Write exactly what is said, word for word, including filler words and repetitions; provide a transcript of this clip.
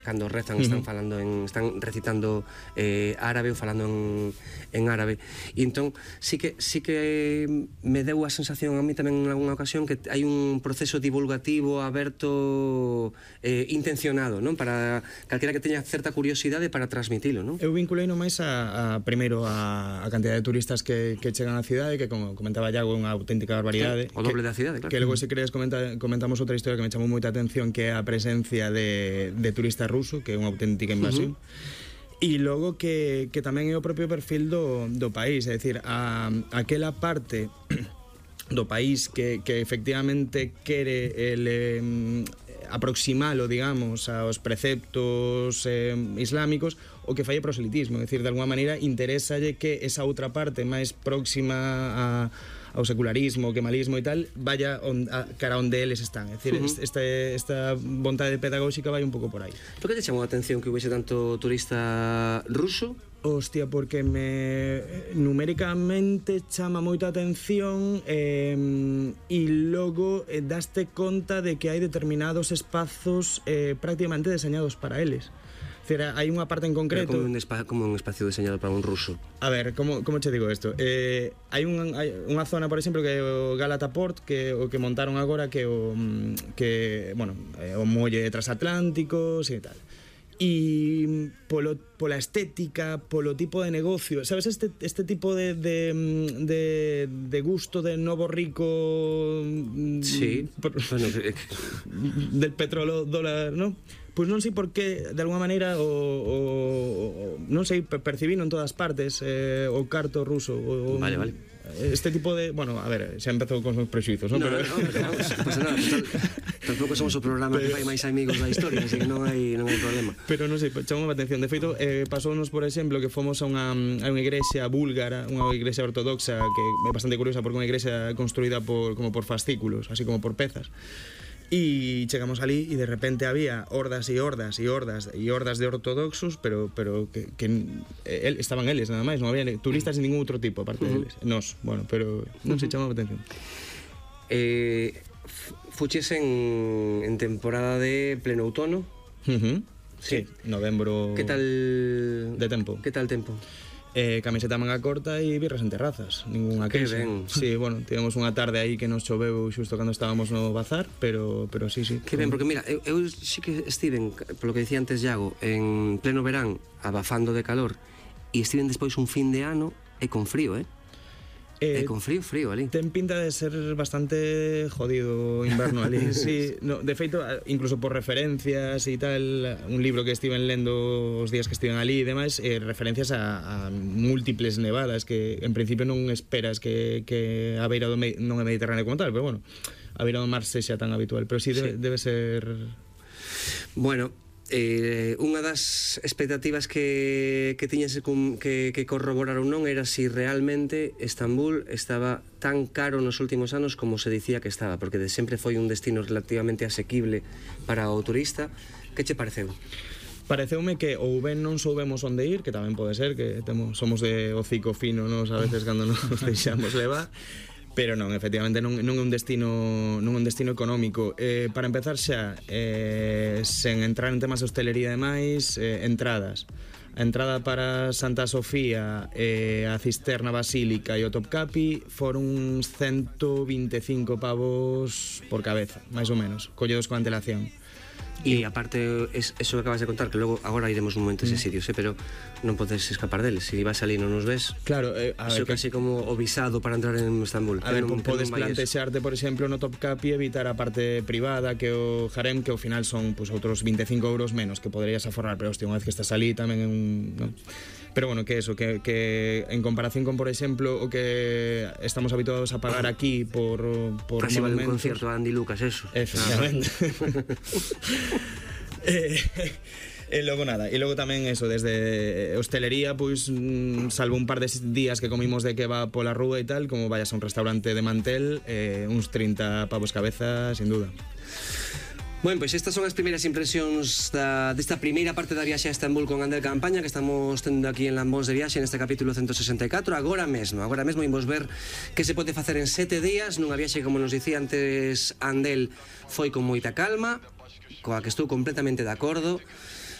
cando rezan están falando en, están recitando eh, árabe ou falando en, en árabe, e entón sí que, sí que me deu a sensación a mí tamén en alguna ocasión que hai un proceso divulgativo aberto, eh, intencionado, non? Para calquera que teña certa curiosidade para transmitilo, non? Eu vinculei no máis a, a primeiro a, a cantidad de turistas que, que chegan á cidade, que como comentaba Iago, é unha auténtica barbaridade, o doble que, da cidade, claro. Que logo se queres comenta, comentamos outra historia que me chamou moita atención, que é a presencia de, de turistas ruso, que é unha auténtica invasión. Uh-huh. E logo que, que tamén é o propio perfil do, do país, é dicir, a, aquela parte do país que, que efectivamente quere el, eh, aproximalo, digamos, aos preceptos eh, islámicos, o que fai é proselitismo, é dicir, de alguma maneira interésalle que esa outra parte máis próxima a ao secularismo, ao kemalismo e tal, vaya on, a, cara onde eles están. É dicir, uh-huh. este, esta vontade pedagóxica vai un pouco por aí. Por que te chamou a atención que houvese tanto turista ruso? Hostia, porque me numéricamente chama moita atención eh, e logo eh, daste conta de que hai determinados espazos eh, prácticamente deseñados para eles. Cera, hai unha parte en concreto. Pero como un, espa, como un espacio diseñado para un ruso. A ver, como, como che digo isto? Eh, hai, un, hai unha zona, por exemplo, que é o Galata Port, que o que montaron agora, que o que, bueno, é o molle transatlánticos e tal. E polo, pola estética, polo tipo de negocio, sabes, este, este tipo de, de, de, de gusto de novo rico, sí, por, bueno, del petróleo dólar, non? Pois non sei por que, de alguma maneira, o, o, o non sei, percibino en todas partes eh, o carto ruso. O, vale, vale. Este tipo de... Bueno, a ver, xa empezou con os prexuizos, non? No, Pero... no, no, no, non pasa nada. Tampouco somos o programa que fai máis amigos da historia, así que non hai, non hai problema. Pero non sei, chamou a atención. De feito, eh, pasounos, por exemplo, que fomos a unha, a unha igrexa búlgara, unha igrexa ortodoxa, que é bastante curiosa porque é unha igrexa construída por, como por fascículos, así como por pezas. E chegamos ali e de repente había hordas e hordas e hordas e hordas de ortodoxos, pero pero que, que el, estaban eles nada máis, non había turistas de ningún outro tipo aparte uh-huh. deles. Nos, bueno, pero non se chamaba a atención. Eh, fuches en, en temporada de pleno outono. Uh-huh. Sí, sí, novembro. Que tal de tempo? Que tal tempo? Eh, camiseta manga corta e birras en terrazas, ninguna queixa. Que ben. Sí, bueno, tivemos unha tarde aí que nos choveu xusto cando estábamos no bazar, pero pero sí, sí. Que ben, porque mira, eu, eu sí que estiven, polo que dicía antes Iago, en pleno verán, abafando de calor, e estiven despois un fin de ano e con frío, eh? Eh, e con frío, frío ali. Ten pinta de ser bastante jodido o inverno ali. Sí, no, de feito, incluso por referencias e tal, un libro que estiven lendo os días que estiven ali e demais, eh, referencias a, a múltiples nevadas que en principio non esperas que, que a beira do me, non é Mediterráneo como tal, pero bueno, a beira do mar sexa tan habitual, pero sí, debe, sí. debe ser... Bueno, Eh, unha das expectativas que, que tiñas que, que corroborar ou non era si realmente Estambul estaba tan caro nos últimos anos como se dicía que estaba, porque de sempre foi un destino relativamente asequible para o turista. Que che pareceu? Pareceume que ou ben non soubemos onde ir, que tamén pode ser, que temos, somos de hocico fino, nos a veces cando nos deixamos levar. Pero non, efectivamente non, non é un destino non é un destino económico. Eh, para empezar xa, eh, sen entrar en temas de hostelería e demais, eh, entradas. A entrada para Santa Sofía, eh, a Cisterna Basílica e o Topkapi foron uns ciento vinte e cinco pavos por cabeza, máis ou menos, colledos con antelación. E aparte, es, eso que acabas de contar, que logo agora iremos un momento a ese sitio, pero non podes escapar deles. Se vas ali non nos ves, claro, eh, a eso ver, casi que... como o visado para entrar en Estambul. A ver, non, podes plantexarte, por exemplo, no Topkapi evitar a parte privada, que o harem, que ao final son pues, outros vinte e cinco euros menos que poderías aforrar, pero hostia, unha vez que estás ali tamén é un... ¿no? Pero bueno, que eso, que, que en comparación con, por exemplo, o que estamos habituados a pagar aquí por, por casi vale un monumentos... concierto a Andy Lucas, eso. Efectivamente. eh, e logo nada, e logo tamén eso, desde hostelería, pois, pues, salvo un par de días que comimos de kebab pola rúa e tal, como vayas a un restaurante de mantel, eh, uns trinta pavos cabeza, sin duda. Bueno, pois estas son as primeiras impresións da, desta primeira parte da viaxe a Estambul con Ander Campaña que estamos tendo aquí en Lambóns de Viaxe neste capítulo ciento sesenta e catro. Agora mesmo, agora mesmo imos ver que se pode facer en sete días nunha viaxe, como nos dicía antes Andel, foi con moita calma, coa que estou completamente de acordo.